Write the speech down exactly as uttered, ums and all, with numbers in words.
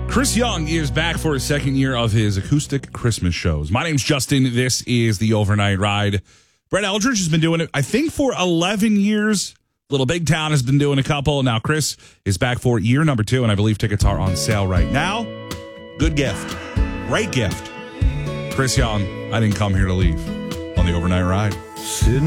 Chris Young is back for his second year of his acoustic Christmas shows. My name's Justin. This is the Overnight Ride. Brett Eldridge has been doing it, I think, for eleven years. Little Big Town has been doing a couple. Now Chris is back for year number two, and I believe tickets are on sale right now. Good gift. Great gift. Chris Young, I didn't come here to leave on the Overnight Ride. Sitting